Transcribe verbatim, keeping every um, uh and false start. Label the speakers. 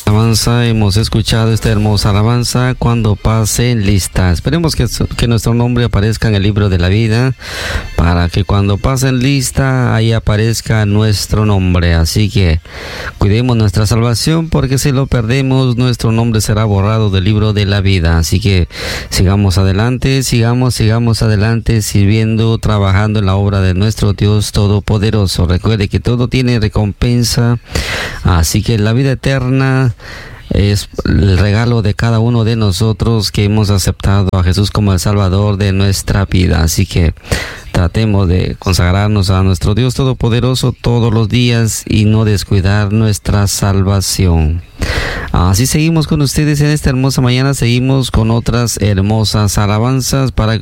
Speaker 1: Alabanza, hemos escuchado esta hermosa alabanza, cuando pasen lista. Esperemos que, que nuestro nombre aparezca en el libro de la vida, para que cuando pasen lista, ahí aparezca nuestro nombre. Así que cuidemos nuestra salvación, porque si lo perdemos, nuestro nombre será borrado del libro de la vida. Así que sigamos adelante, sigamos, sigamos adelante, sirviendo, trabajando en la obra de nuestro Dios Todopoderoso. Recuerde que todo tiene recompensa, así que la vida eterna es el regalo de cada uno de nosotros que hemos aceptado a Jesús como el Salvador de nuestra vida. Así que tratemos de consagrarnos a nuestro Dios Todopoderoso todos los días y no descuidar nuestra salvación. Así seguimos con ustedes en esta hermosa mañana, seguimos con otras hermosas alabanzas para